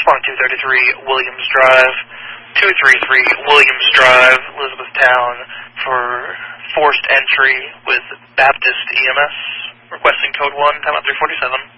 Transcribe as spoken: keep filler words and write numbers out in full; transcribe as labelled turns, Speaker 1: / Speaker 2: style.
Speaker 1: respond two thirty-three Williams Drive, two three three Williams Drive, Elizabethtown, for forced entry with Baptist E M S, requesting code one, time out three forty-seven.